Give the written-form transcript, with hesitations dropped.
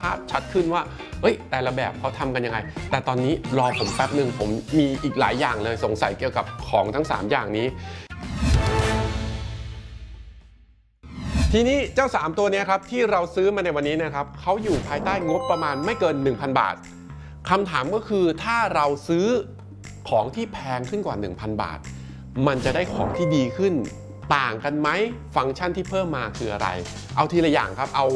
ภาพชัดขึ้นว่าแต่ละแบบเขาทำกันยังไงแต่ตอนนี้รอผมแป๊บหนึ่งผมมีอีกหลายอย่างเลยสงสัยเกี่ยวกับของทั้ง3อย่างนี้ทีนี้เจ้า3ตัวนี้ครับที่เราซื้อมาในวันนี้นะครับเขาอยู่ภายใต้งบประมาณไม่เกิน 1,000 บาทคำถามก็คือถ้าเราซื้อของที่แพงขึ้นกว่า 1,000 บาทมันจะได้ของที่ดีขึ้นต่างกันไหมฟังก์ชันที่เพิ่มมาคืออะไรเอาทีละอย่างครับเอา